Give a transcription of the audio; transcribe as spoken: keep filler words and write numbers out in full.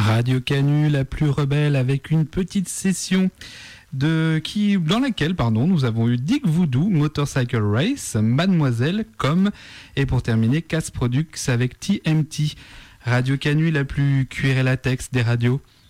Radio Canu, la plus rebelle, avec une petite session de qui, dans laquelle pardon, nous avons eu Dick Voodoo, Motorcycle Race, Mademoiselle, Com, et pour terminer, Casse Products avec T M T. Radio Canu, la plus cuir et latex des radios.